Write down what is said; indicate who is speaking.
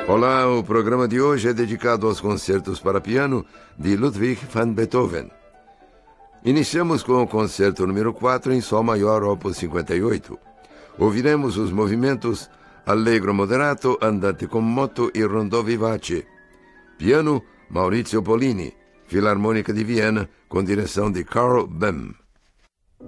Speaker 1: Olá, o programa de hoje é dedicado aos concertos para piano de Ludwig van Beethoven. Iniciamos com o concerto número 4 em Sol maior, opus 58. Ouviremos os movimentos Allegro moderato, Andante con moto e Rondò vivace. Piano, Maurizio Pollini. Filarmônica de Viena, com direção de Karl Böhm.